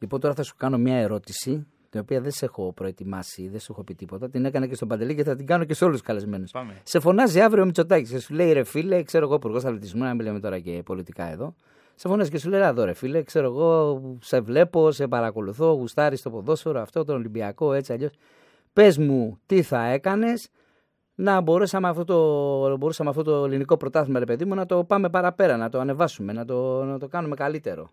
Λοιπόν, τώρα θα σου κάνω μια ερώτηση, την οποία δεν σε έχω προετοιμάσει, δεν σου έχω πει τίποτα. Την έκανα και στον Παντελή και θα την κάνω και σε όλους τους καλεσμένους. Σε φωνάζει αύριο ο Μητσοτάκης και σου λέει: ρε φίλε, ξέρω εγώ, υπουργός αθλητισμού, να μην λέμε τώρα και πολιτικά εδώ. Σε φωνάζει και σου λέει: εδώ ρε φίλε, ξέρω εγώ, σε βλέπω, σε παρακολουθώ, γουστάρεις το ποδόσφαιρο, αυτό, τον Ολυμπιακό, έτσι αλλιώς. Πες μου, τι θα έκανες να μπορούσαμε αυτό το ελληνικό πρωτάθλημα, ρε παιδί μου, να το πάμε παραπέρα, να το ανεβάσουμε, να το κάνουμε καλύτερο.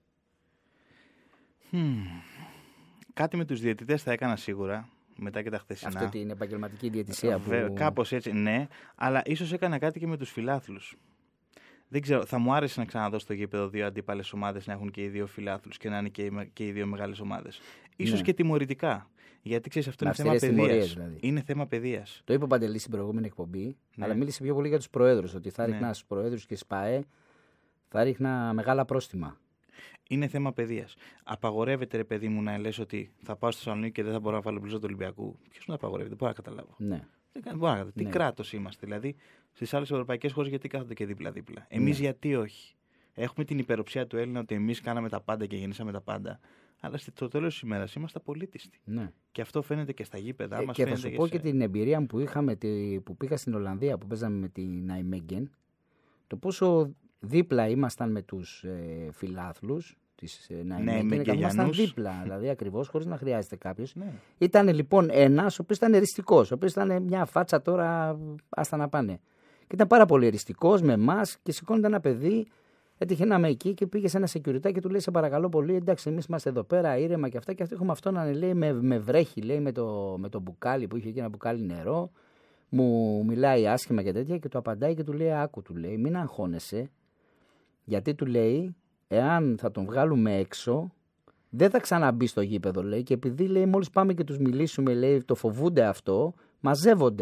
Κάτι με τους διαιτητές θα έκανα σίγουρα, μετά και τα χθεσινά. Αυτή την επαγγελματική διαιτησία που... Κάπως έτσι, ναι, αλλά ίσως έκανα κάτι και με τους φιλάθλους. Δεν ξέρω, θα μου άρεσε να ξαναδώ στο γήπεδο δύο αντίπαλες ομάδες να έχουν και οι δύο φιλάθλους και να είναι και οι δύο μεγάλες ομάδες. Ίσως και τιμωρητικά. Γιατί ξέρεις, αυτό είναι θέμα παιδείας. Δηλαδή. Είναι θέμα παιδείας. Το είπε ο Παντελής στην προηγούμενη εκπομπή, αλλά μίλησε πιο πολύ για τους προέδρους. Ότι θα ρίχνα στους προέδρους και ΣΠΑΕ, θα ρίχνα μεγάλα πρόστιμα. Είναι θέμα παιδείας. Απαγορεύεται, ρε παιδί μου, να λες ότι θα πάω στο Θεσσαλονίκη και δεν θα μπορώ να βάλω μπλουζά του Ολυμπιακού. Ποιος να απαγορεύεται, δεν μπορώ να καταλάβω. Ναι. Τι κράτος είμαστε, δηλαδή στις άλλες ευρωπαϊκές χώρες γιατί κάθονται και δίπλα-δίπλα. Εμείς γιατί όχι. Έχουμε την υπεροψία του Έλληνα ότι εμείς κάναμε τα πάντα και γεννήσαμε τα πάντα. Αλλά στο τέλος της ημέρας είμαστε απολύτιστοι. Ναι. Και αυτό φαίνεται και στα γήπεδά μας. Και θα σου πω και την εμπειρία μου που είχαμε που πήγα στην Ολλανδία που παίζαμε με την Ναϊμέγγεν. Το πόσο δίπλα ήμασταν με τους φιλάθλους της Ναϊμέγγεν. Ήμασταν δίπλα, δηλαδή ακριβώς χωρίς να χρειάζεται κάποιος. Ναι. Ήταν λοιπόν ένας ο οποίος ήταν εριστικός, ο οποίος ήταν μια φάτσα τώρα άστα να πάνε. Και ήταν πάρα πολύ εριστικός με εμάς και σηκώνεται ένα παιδί. Έτυχε να είμαι εκεί και πήγε σε ένα security και του λέει: σε παρακαλώ πολύ, εντάξει, εμείς είμαστε εδώ πέρα ήρεμα και αυτά. Και αυτό έχουμε αυτό να λέει με βρέχει, λέει με το μπουκάλι που είχε εκεί ένα μπουκάλι νερό. Μου μιλάει άσχημα και τέτοια και του απαντάει και του λέει: άκου, του λέει, μην αγχώνεσαι. Γιατί του λέει: εάν θα τον βγάλουμε έξω, δεν θα ξαναμπεί στο γήπεδο, λέει. Και επειδή λέει, μόλις πάμε και τους μιλήσουμε, λέει, το φοβούνται αυτό, μαζεύονται.